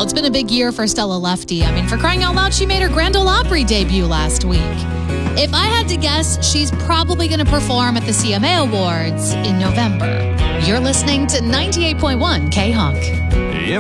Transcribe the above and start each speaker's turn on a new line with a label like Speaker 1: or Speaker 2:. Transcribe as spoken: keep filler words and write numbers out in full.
Speaker 1: it's been a big year for Stella Lefty. I mean, for crying out loud, she made her Grand Ole Opry debut last week. If I had to guess, she's probably going to perform at the C M A Awards in November. You're listening to ninety-eight point one K-Hunk.